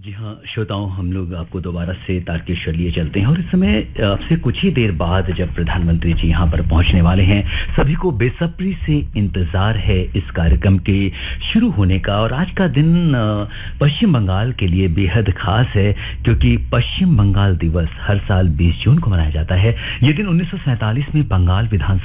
जी हाँ, श्रोताओं, हम लोग आपको दोबारा से तारकेश्वर लिए चलते हैं और इस समय आपसे कुछ ही देर बाद जब प्रधानमंत्री जी यहाँ पर पहुँचने वाले हैं, सभी को बेसब्री से इंतज़ार है इस कार्यक्रम के शुरू होने का। और आज का दिन पश्चिम बंगाल के लिए बेहद खास है, क्योंकि पश्चिम बंगाल दिवस हर साल 20 जून को मनाया जाता है। ये दिन 1947 में बंगाल विधानसभा